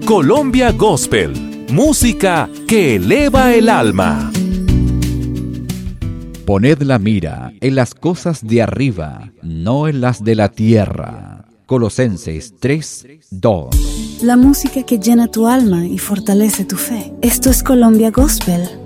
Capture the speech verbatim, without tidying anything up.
Colombia Gospel, música que eleva el alma. Poned la mira en las cosas de arriba, no en las de la tierra. Colosenses tres, dos. La música que llena tu alma y fortalece tu fe. Esto es Colombia Gospel,